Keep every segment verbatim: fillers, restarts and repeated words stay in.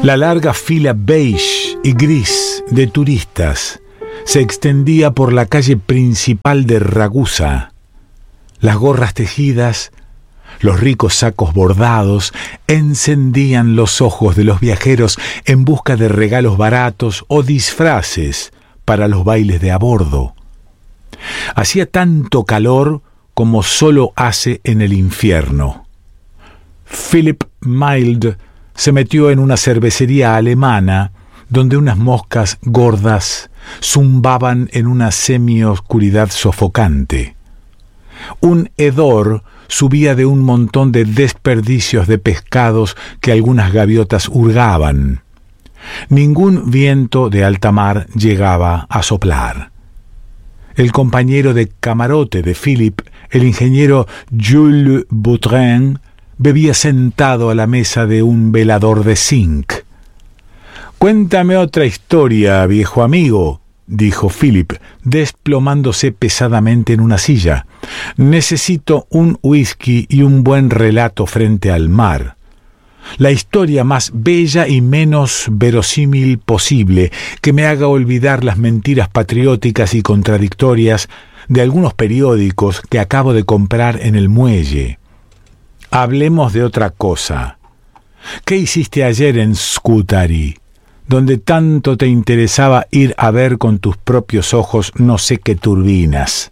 La larga fila beige y gris de turistas se extendía por la calle principal de Ragusa. Las gorras tejidas, los ricos sacos bordados encendían los ojos de los viajeros en busca de regalos baratos o disfraces para los bailes de a bordo. Hacía tanto calor como solo hace en el infierno. Philip Mild se metió en una cervecería alemana donde unas moscas gordas zumbaban en una semioscuridad sofocante. Un hedor subía de un montón de desperdicios de pescados que algunas gaviotas hurgaban. Ningún viento de alta mar llegaba a soplar. El compañero de camarote de Philip, el ingeniero Jules Boutrin, bebía sentado a la mesa de un velador de zinc. «Cuéntame otra historia, viejo amigo», dijo Philip, desplomándose pesadamente en una silla. «Necesito un whisky y un buen relato frente al mar. La historia más bella y menos verosímil posible, que me haga olvidar las mentiras patrióticas y contradictorias de algunos periódicos que acabo de comprar en el muelle. Hablemos de otra cosa. ¿Qué hiciste ayer en Scutari, donde tanto te interesaba ir a ver con tus propios ojos no sé qué turbinas?»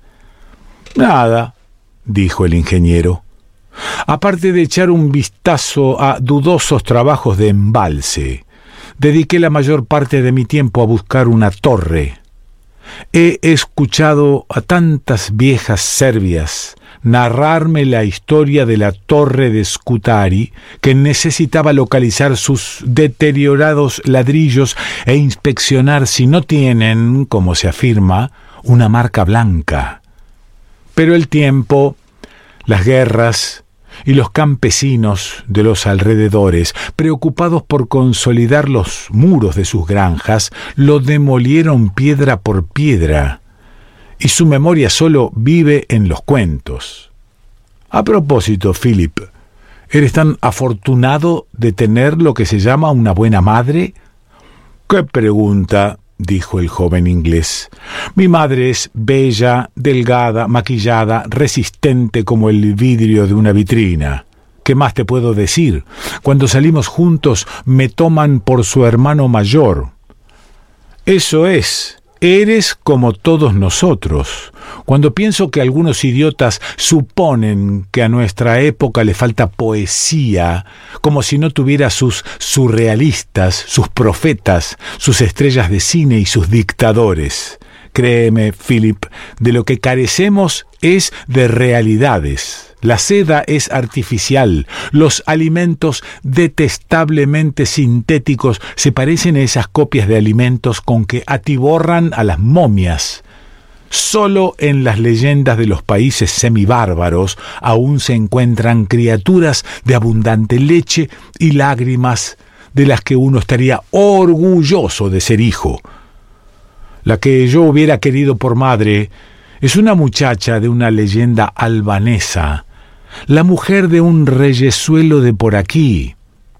«Nada», dijo el ingeniero. «Aparte de echar un vistazo a dudosos trabajos de embalse, dediqué la mayor parte de mi tiempo a buscar una torre. He escuchado a tantas viejas serbias narrarme la historia de la torre de Scutari que necesitaba localizar sus deteriorados ladrillos e inspeccionar si no tienen, como se afirma, una marca blanca. Pero el tiempo, las guerras y los campesinos de los alrededores, preocupados por consolidar los muros de sus granjas, lo demolieron piedra por piedra, y su memoria solo vive en los cuentos. A propósito, Philip, ¿eres tan afortunado de tener lo que se llama una buena madre?» «¿Qué pregunta?», dijo el joven inglés. «Mi madre es bella, delgada, maquillada, resistente como el vidrio de una vitrina. ¿Qué más te puedo decir? Cuando salimos juntos me toman por su hermano mayor». «Eso es. Eres como todos nosotros. Cuando pienso que algunos idiotas suponen que a nuestra época le falta poesía, como si no tuviera sus surrealistas, sus profetas, sus estrellas de cine y sus dictadores. Créeme, Philip, de lo que carecemos es de realidades. La seda es artificial, los alimentos detestablemente sintéticos se parecen a esas copias de alimentos con que atiborran a las momias. Solo en las leyendas de los países semibárbaros aún se encuentran criaturas de abundante leche y lágrimas de las que uno estaría orgulloso de ser hijo. La que yo hubiera querido por madre es una muchacha de una leyenda albanesa, la mujer de un reyesuelo de por aquí.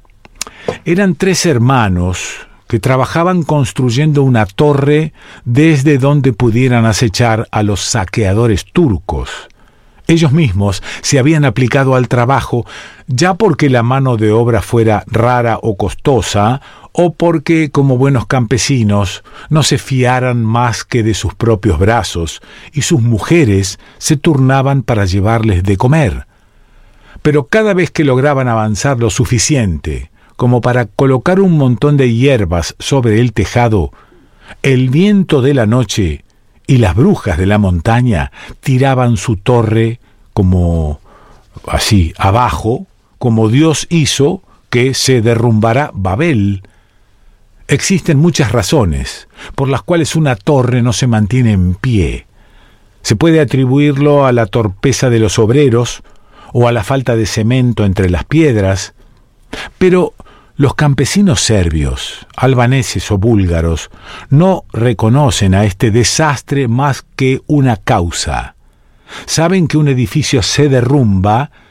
Eran tres hermanos que trabajaban construyendo una torre desde donde pudieran acechar a los saqueadores turcos. Ellos mismos se habían aplicado al trabajo ya porque la mano de obra fuera rara o costosa, o porque, como buenos campesinos, no se fiaran más que de sus propios brazos, y sus mujeres se turnaban para llevarles de comer. Pero cada vez que lograban avanzar lo suficiente como para colocar un montón de hierbas sobre el tejado, el viento de la noche y las brujas de la montaña tiraban su torre como así abajo, como Dios hizo que se derrumbara Babel. Existen muchas razones por las cuales una torre no se mantiene en pie. Se puede atribuirlo a la torpeza de los obreros o a la falta de cemento entre las piedras, pero los campesinos serbios, albaneses o búlgaros no reconocen a este desastre más que una causa. Saben que un edificio se derrumba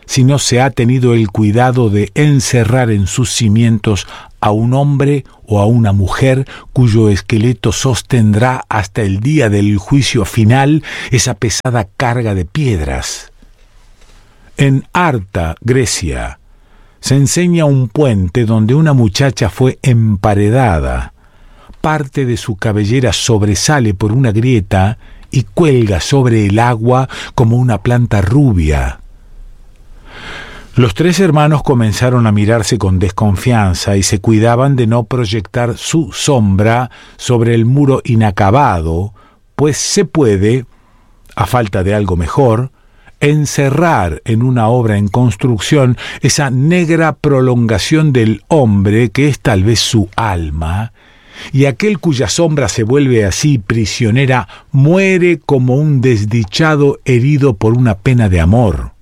si no se ha tenido el cuidado de encerrar en sus cimientos a un hombre o a una mujer cuyo esqueleto sostendrá hasta el día del juicio final esa pesada carga de piedras. En Arta, Grecia, se enseña un puente donde una muchacha fue emparedada. Parte de su cabellera sobresale por una grieta y cuelga sobre el agua como una planta rubia. Los tres hermanos comenzaron a mirarse con desconfianza y se cuidaban de no proyectar su sombra sobre el muro inacabado, pues se puede, a falta de algo mejor, encerrar en una obra en construcción esa negra prolongación del hombre que es tal vez su alma, y aquel cuya sombra se vuelve así prisionera muere como un desdichado herido por una pena de amor.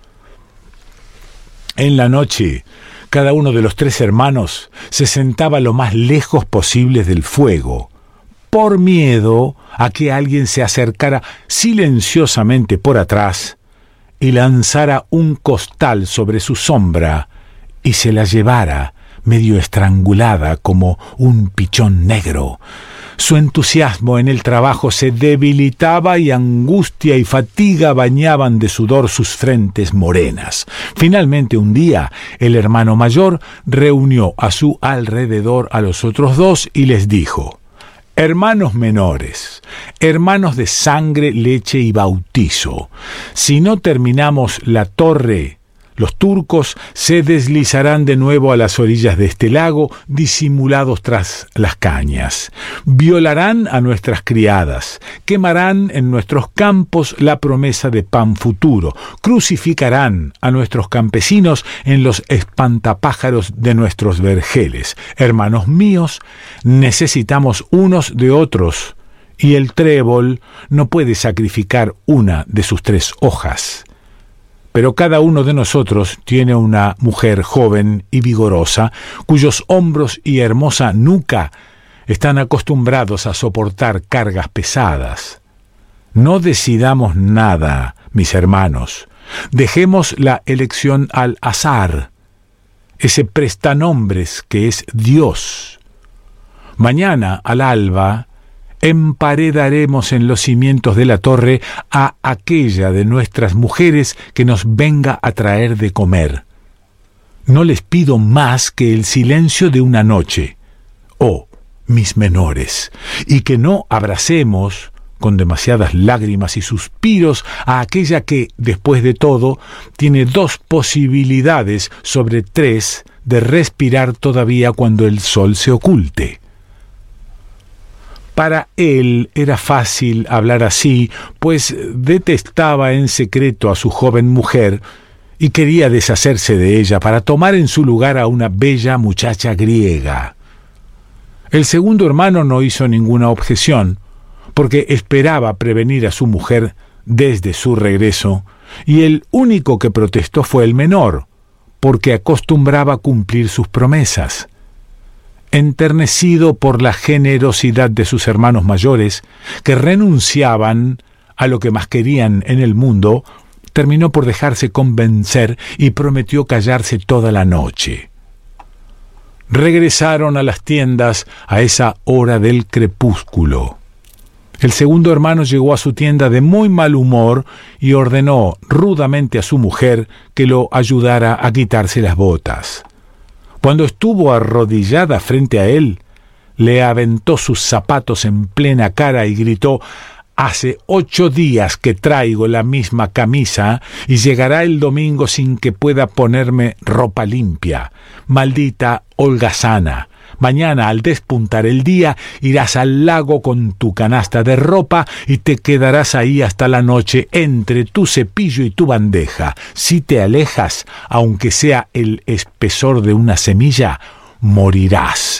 En la noche, cada uno de los tres hermanos se sentaba lo más lejos posible del fuego, por miedo a que alguien se acercara silenciosamente por atrás y lanzara un costal sobre su sombra y se la llevara medio estrangulada como un pichón negro. Su entusiasmo en el trabajo se debilitaba y angustia y fatiga bañaban de sudor sus frentes morenas. Finalmente un día el hermano mayor reunió a su alrededor a los otros dos y les dijo: hermanos menores, hermanos de sangre, leche y bautizo, si no terminamos la torre, los turcos se deslizarán de nuevo a las orillas de este lago, disimulados tras las cañas. Violarán a nuestras criadas, quemarán en nuestros campos la promesa de pan futuro, crucificarán a nuestros campesinos en los espantapájaros de nuestros vergeles. Hermanos míos, necesitamos unos de otros, y el trébol no puede sacrificar una de sus tres hojas. Pero cada uno de nosotros tiene una mujer joven y vigorosa, cuyos hombros y hermosa nuca están acostumbrados a soportar cargas pesadas. No decidamos nada, mis hermanos. Dejemos la elección al azar, ese prestanombres que es Dios. Mañana, al alba, emparedaremos en los cimientos de la torre a aquella de nuestras mujeres que nos venga a traer de comer. No les pido más que el silencio de una noche, oh, mis menores, y que no abracemos con demasiadas lágrimas y suspiros a aquella que, después de todo, tiene dos posibilidades sobre tres de respirar todavía cuando el sol se oculte. Para él era fácil hablar así, pues detestaba en secreto a su joven mujer y quería deshacerse de ella para tomar en su lugar a una bella muchacha griega. El segundo hermano no hizo ninguna objeción, porque esperaba prevenir a su mujer desde su regreso, y el único que protestó fue el menor, porque acostumbraba cumplir sus promesas. Enternecido por la generosidad de sus hermanos mayores, que renunciaban a lo que más querían en el mundo, terminó por dejarse convencer y prometió callarse toda la noche. Regresaron a las tiendas a esa hora del crepúsculo. El segundo hermano llegó a su tienda de muy mal humor y ordenó rudamente a su mujer que lo ayudara a quitarse las botas. Cuando estuvo arrodillada frente a él, le aventó sus zapatos en plena cara y gritó: «Hace ocho días que traigo la misma camisa y llegará el domingo sin que pueda ponerme ropa limpia. Maldita holgazana, mañana al despuntar el día irás al lago con tu canasta de ropa y te quedarás ahí hasta la noche entre tu cepillo y tu bandeja. Si te alejas, aunque sea el espesor de una semilla, morirás».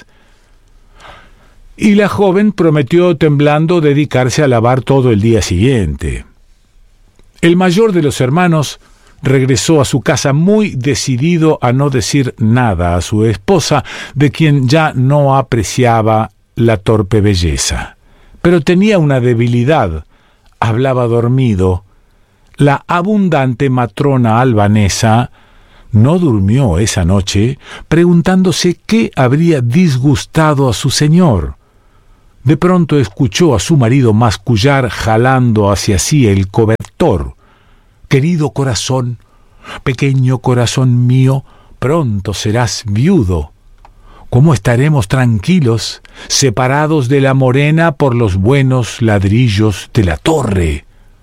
Y la joven prometió temblando dedicarse a lavar todo el día siguiente. El mayor de los hermanos regresó a su casa muy decidido a no decir nada a su esposa, de quien ya no apreciaba la torpe belleza. Pero tenía una debilidad, hablaba dormido, La abundante matrona albanesa no durmió esa noche, preguntándose qué habría disgustado a su señor. De pronto escuchó a su marido mascullar jalando hacia sí el cobertor. «Querido corazón, pequeño corazón mío, pronto serás viudo. ¿Cómo estaremos tranquilos, separados de la morena por los buenos ladrillos de la torre?»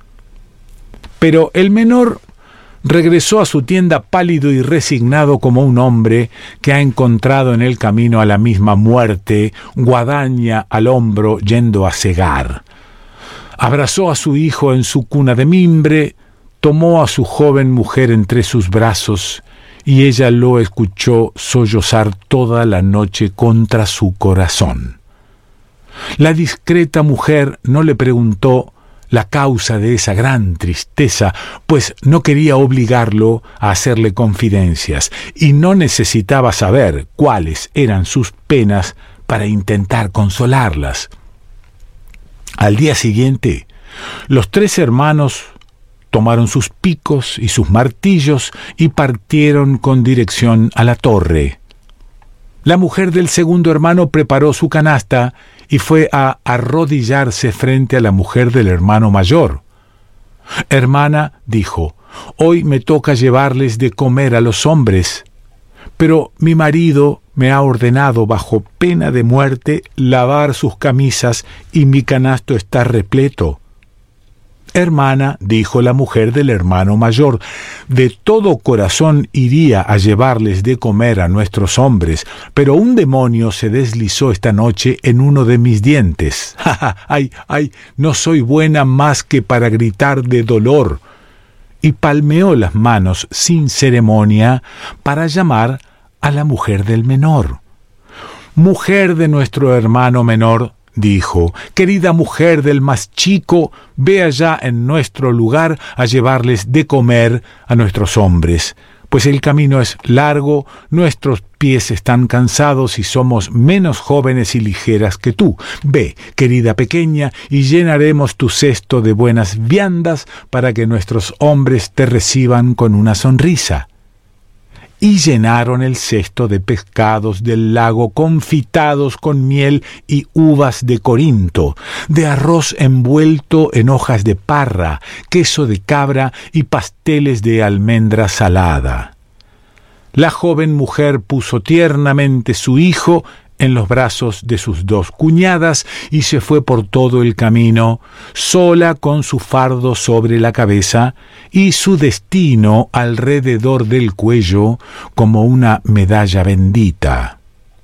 Pero el menor regresó a su tienda pálido y resignado como un hombre que ha encontrado en el camino a la misma muerte, guadaña al hombro yendo a segar. Abrazó a su hijo en su cuna de mimbre, tomó a su joven mujer entre sus brazos y ella lo escuchó sollozar toda la noche contra su corazón. La discreta mujer no le preguntó la causa de esa gran tristeza, pues no quería obligarlo a hacerle confidencias y no necesitaba saber cuáles eran sus penas para intentar consolarlas. Al día siguiente, los tres hermanos tomaron sus picos y sus martillos y partieron con dirección a la torre. La mujer del segundo hermano preparó su canasta y fue a arrodillarse frente a la mujer del hermano mayor. «Hermana», dijo, «hoy me toca llevarles de comer a los hombres, pero mi marido me ha ordenado bajo pena de muerte lavar sus camisas y mi canasto está repleto». «Hermana», dijo la mujer del hermano mayor, «de todo corazón iría a llevarles de comer a nuestros hombres, pero un demonio se deslizó esta noche en uno de mis dientes. ¡Ja, ja! ¡Ay, ay! No soy buena más que para gritar de dolor». Y palmeó las manos sin ceremonia para llamar a la mujer del menor. «Mujer de nuestro hermano menor», dijo, «querida mujer del más chico, ve allá en nuestro lugar a llevarles de comer a nuestros hombres, pues el camino es largo, nuestros pies están cansados y somos menos jóvenes y ligeras que tú. Ve, querida pequeña, y llenaremos tu cesto de buenas viandas para que nuestros hombres te reciban con una sonrisa». Y llenaron el cesto de pescados del lago confitados con miel y uvas de Corinto, de arroz envuelto en hojas de parra, queso de cabra y pasteles de almendra salada. La joven mujer puso tiernamente su hijo en los brazos de sus dos cuñadas y se fue por todo el camino, sola con su fardo sobre la cabeza y su destino alrededor del cuello como una medalla bendita.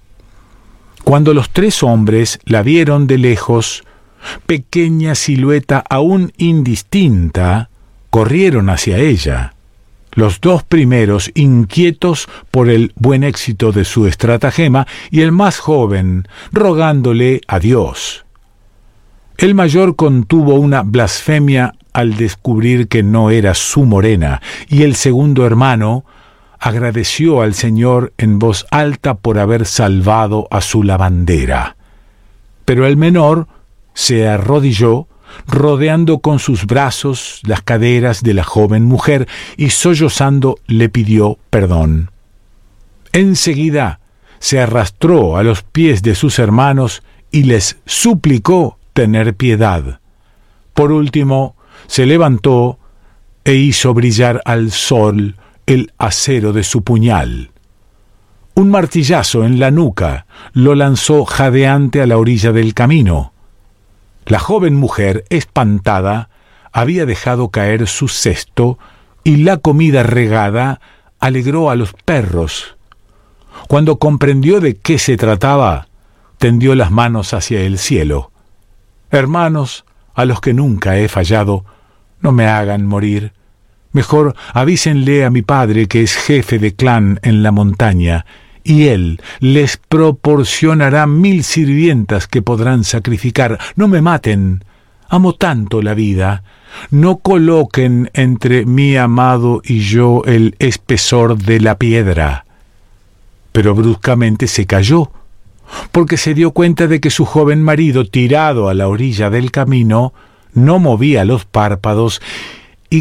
Cuando los tres hombres la vieron de lejos, pequeña silueta aún indistinta, corrieron hacia ella. Los dos primeros inquietos por el buen éxito de su estratagema y el más joven rogándole a Dios. El mayor contuvo una blasfemia al descubrir que no era su morena, y el segundo hermano agradeció al Señor en voz alta por haber salvado a su lavandera. Pero el menor se arrodilló, rodeando con sus brazos las caderas de la joven mujer y sollozando le pidió perdón. Enseguida se arrastró a los pies de sus hermanos y les suplicó tener piedad. Por último, se levantó e hizo brillar al sol el acero de su puñal. Un martillazo en la nuca lo lanzó jadeante a la orilla del camino. La joven mujer, espantada, había dejado caer su cesto y la comida regada alegró a los perros. Cuando comprendió de qué se trataba, tendió las manos hacia el cielo. «Hermanos, a los que nunca he fallado, no me hagan morir. Mejor avísenle a mi padre que es jefe de clan en la montaña, y él les proporcionará mil sirvientas que podrán sacrificar. No me maten, amo tanto la vida. No coloquen entre mi amado y yo el espesor de la piedra». Pero bruscamente se calló, porque se dio cuenta de que su joven marido, tirado a la orilla del camino, no movía los párpados y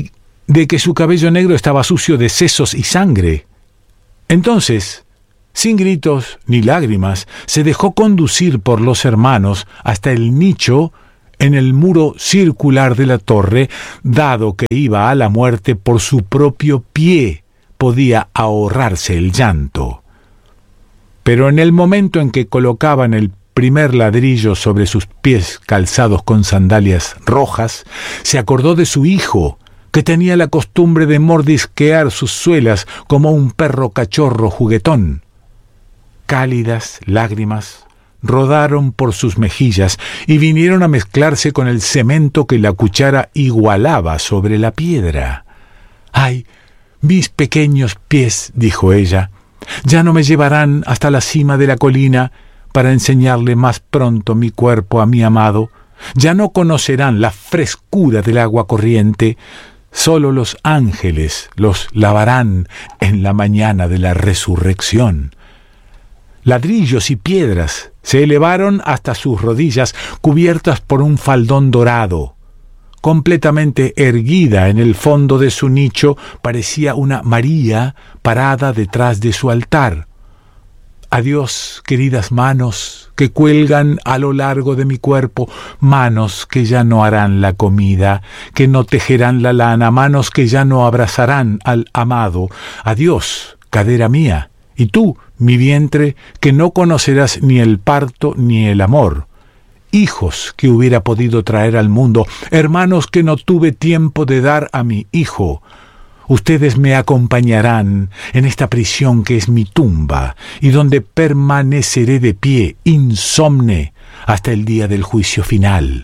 de que su cabello negro estaba sucio de sesos y sangre. Entonces, sin gritos ni lágrimas, se dejó conducir por los hermanos hasta el nicho en el muro circular de la torre, dado que iba a la muerte por su propio pie, podía ahorrarse el llanto. Pero en el momento en que colocaban el primer ladrillo sobre sus pies calzados con sandalias rojas, se acordó de su hijo, que tenía la costumbre de mordisquear sus suelas como un perro cachorro juguetón. Cálidas lágrimas rodaron por sus mejillas y vinieron a mezclarse con el cemento que la cuchara igualaba sobre la piedra. «Ay, mis pequeños pies», dijo ella, «ya no me llevarán hasta la cima de la colina para enseñarle más pronto mi cuerpo a mi amado. Ya no conocerán la frescura del agua corriente. Solo los ángeles los lavarán en la mañana de la resurrección». Ladrillos y piedras se elevaron hasta sus rodillas, cubiertas por un faldón dorado. Completamente erguida en el fondo de su nicho, parecía una María parada detrás de su altar. «Adiós, queridas manos que cuelgan a lo largo de mi cuerpo, manos que ya no harán la comida, que no tejerán la lana, manos que ya no abrazarán al amado. Adiós, cadera mía, y tú, mi vientre, que no conocerás ni el parto ni el amor. Hijos que hubiera podido traer al mundo, hermanos que no tuve tiempo de dar a mi hijo. Ustedes me acompañarán en esta prisión que es mi tumba, y donde permaneceré de pie, insomne, hasta el día del juicio final».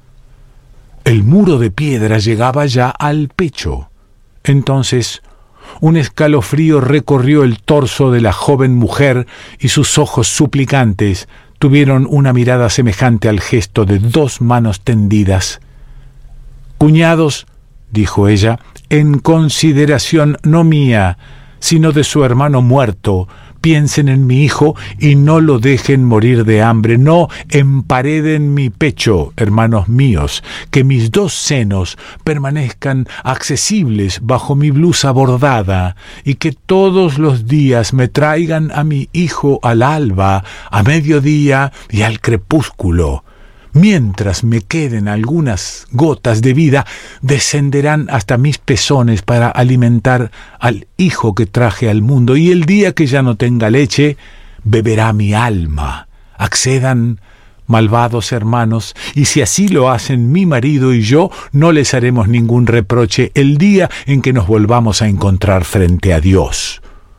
El muro de piedra llegaba ya al pecho. Entonces, un escalofrío recorrió el torso de la joven mujer y sus ojos suplicantes tuvieron una mirada semejante al gesto de dos manos tendidas. «Cuñados», dijo ella, «en consideración no mía, sino de su hermano muerto, piensen en mi hijo y no lo dejen morir de hambre. No empareden mi pecho, hermanos míos, que mis dos senos permanezcan accesibles bajo mi blusa bordada, y que todos los días me traigan a mi hijo al alba, a mediodía y al crepúsculo. Mientras me queden algunas gotas de vida, descenderán hasta mis pezones para alimentar al hijo que traje al mundo, y el día que ya no tenga leche, beberá mi alma. Accedan, malvados hermanos, y si así lo hacen mi marido y yo, no les haremos ningún reproche el día en que nos volvamos a encontrar frente a Dios».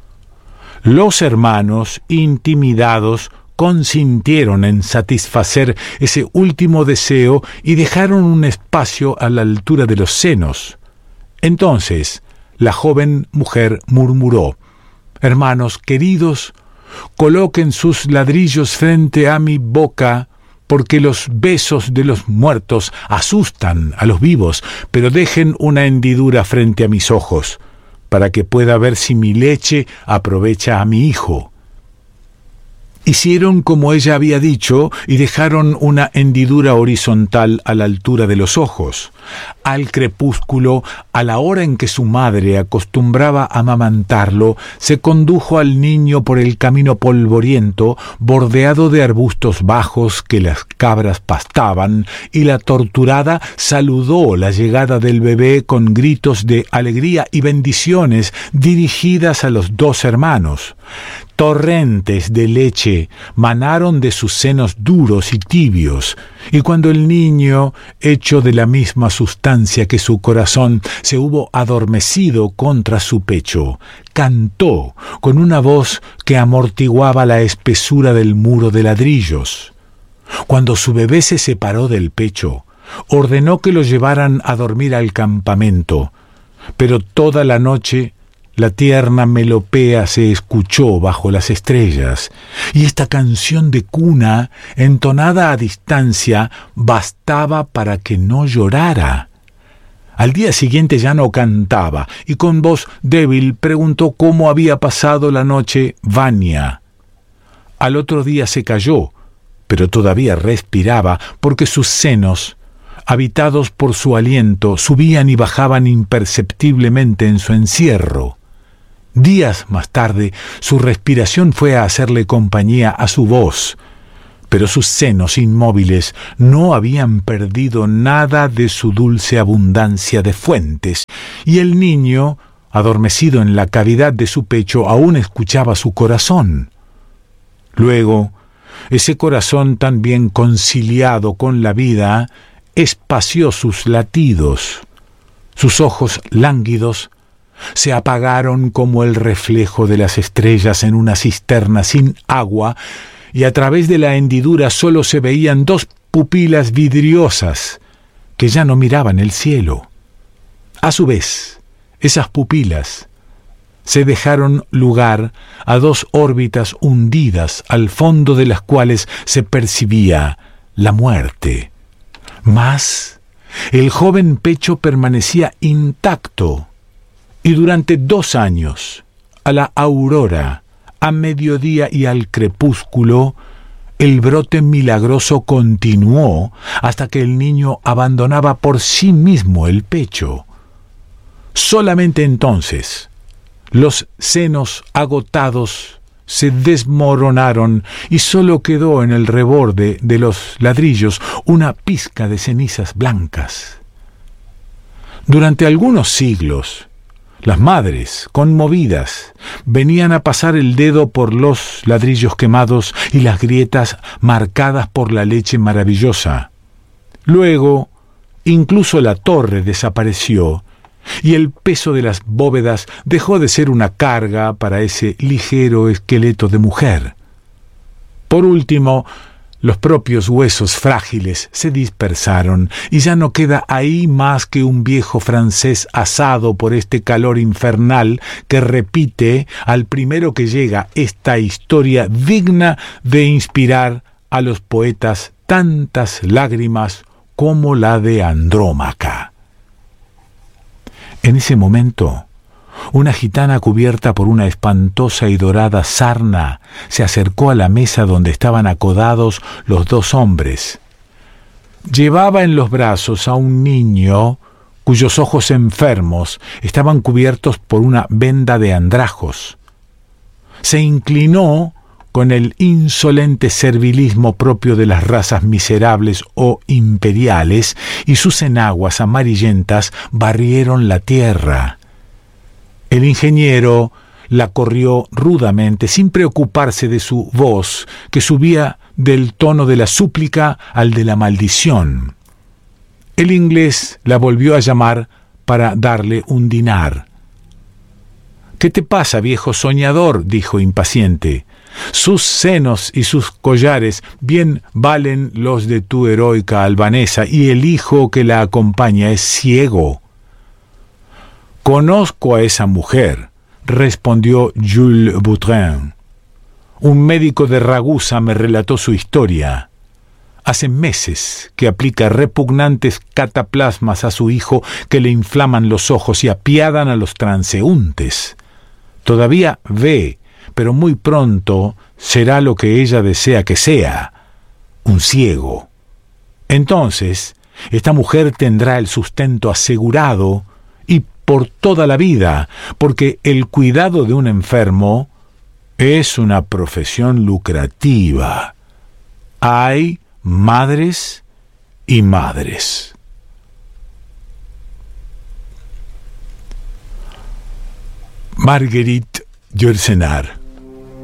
Los hermanos, intimidados, consintieron en satisfacer ese último deseo y dejaron un espacio a la altura de los senos. Entonces la joven mujer murmuró: «Hermanos queridos, coloquen sus ladrillos frente a mi boca, porque los besos de los muertos asustan a los vivos, pero dejen una hendidura frente a mis ojos, para que pueda ver si mi leche aprovecha a mi hijo». Hicieron como ella había dicho y dejaron una hendidura horizontal a la altura de los ojos. Al crepúsculo, a la hora en que su madre acostumbraba a amamantarlo, se condujo al niño por el camino polvoriento, bordeado de arbustos bajos que las cabras pastaban, y la torturada saludó la llegada del bebé con gritos de alegría y bendiciones dirigidas a los dos hermanos. Torrentes de leche manaron de sus senos duros y tibios, y cuando el niño, hecho de la misma sustancia que su corazón, se hubo adormecido contra su pecho, cantó con una voz que amortiguaba la espesura del muro de ladrillos. Cuando su bebé se separó del pecho, ordenó que lo llevaran a dormir al campamento, pero toda la noche la tierna melopea se escuchó bajo las estrellas, y esta canción de cuna, entonada a distancia, bastaba para que no llorara. Al día siguiente ya no cantaba, y con voz débil preguntó cómo había pasado la noche Vania. Al otro día se cayó, pero todavía respiraba, porque sus senos habitados por su aliento, subían y bajaban imperceptiblemente en su encierro. Días más tarde, su respiración fue a hacerle compañía a su voz, pero sus senos inmóviles no habían perdido nada de su dulce abundancia de fuentes, y el niño, adormecido en la cavidad de su pecho, aún escuchaba su corazón. Luego, ese corazón tan bien conciliado con la vida espació sus latidos. Sus ojos lánguidos se apagaron como el reflejo de las estrellas en una cisterna sin agua, y a través de la hendidura solo se veían dos pupilas vidriosas que ya no miraban el cielo. A su vez, esas pupilas se dejaron lugar a dos órbitas hundidas al fondo de las cuales se percibía la muerte. Mas el joven pecho permanecía intacto, y durante dos años, a la aurora, a mediodía y al crepúsculo, el brote milagroso continuó hasta que el niño abandonaba por sí mismo el pecho. Solamente entonces los senos agotados se desmoronaron y solo quedó en el reborde de los ladrillos una pizca de cenizas blancas. Durante algunos siglos, las madres, conmovidas, venían a pasar el dedo por los ladrillos quemados y las grietas marcadas por la leche maravillosa. Luego, incluso la torre desapareció, y el peso de las bóvedas dejó de ser una carga para ese ligero esqueleto de mujer. Por último, los propios huesos frágiles se dispersaron, y ya no queda ahí más que un viejo francés asado por este calor infernal que repite al primero que llega esta historia digna de inspirar a los poetas tantas lágrimas como la de Andrómaca. En ese momento, una gitana cubierta por una espantosa y dorada sarna se acercó a la mesa donde estaban acodados los dos hombres. Llevaba en los brazos a un niño cuyos ojos enfermos estaban cubiertos por una venda de andrajos. Se inclinó con el insolente servilismo propio de las razas miserables o imperiales, y sus enaguas amarillentas barrieron la tierra. El ingeniero la corrió rudamente, sin preocuparse de su voz, que subía del tono de la súplica al de la maldición. El inglés la volvió a llamar para darle un dinar. «¿Qué te pasa, viejo soñador?», dijo impaciente. «Sus senos y sus collares bien valen los de tu heroica albanesa, y el hijo que la acompaña es ciego». «Conozco a esa mujer», respondió Jules Boutrin. «Un médico de Ragusa me relató su historia. Hace meses que aplica repugnantes cataplasmas a su hijo que le inflaman los ojos y apiadan a los transeúntes. Todavía ve, pero muy pronto será lo que ella desea que sea, un ciego. Entonces, esta mujer tendrá el sustento asegurado y por toda la vida, porque el cuidado de un enfermo es una profesión lucrativa. Hay madres y madres». Marguerite Yourcenar.